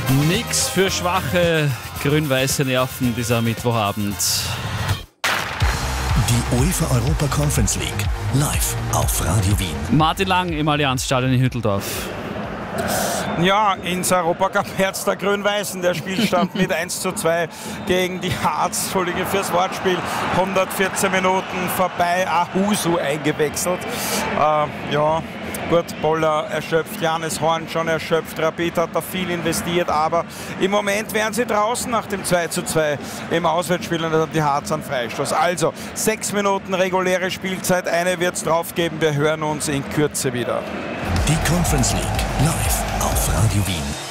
Nix für schwache grün-weiße Nerven dieser Mittwochabend. Die UEFA Europa Conference League live auf Radio Wien. Martin Lang im Allianzstadion in Hütteldorf. Ja, ins Europacup Herz der Grün-Weißen. Der Spielstand mit 1:2 gegen die Harz. Entschuldige fürs Wortspiel. 114 Minuten vorbei. Ahusu eingewechselt. Gut, Boller erschöpft, Janis Horn schon erschöpft. Rapid hat da viel investiert, aber im Moment wären sie draußen nach dem 2:2 im Auswärtsspiel und dann hat die Harz einen Freistoß. Also 6 Minuten reguläre Spielzeit, eine wird es drauf geben. Wir hören uns in Kürze wieder. Die Conference League live auf Radio Wien.